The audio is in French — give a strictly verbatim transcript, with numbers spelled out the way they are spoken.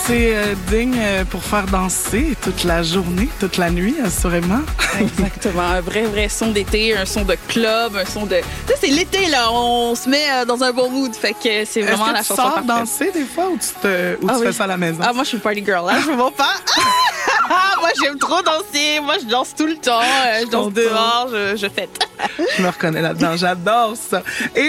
c'est euh, digne euh, pour faire danser toute la journée, toute la nuit, assurément. Exactement. Un vrai, vrai son d'été, un son de club, un son de... Tu sais, c'est l'été, là. On se met euh, dans un bon mood. Fait que c'est vraiment Est-ce que la tu chanson sors parfaite. danser des fois ou tu, te, ou Ah tu oui. fais ça à la maison? Ah, moi, je suis une party girl, là. Je me vois pas. Moi, j'aime trop danser. Moi, je danse tout le temps. Euh, je danse comprends. dehors. Je, je fête. Je me reconnais là-dedans. J'adore ça. Et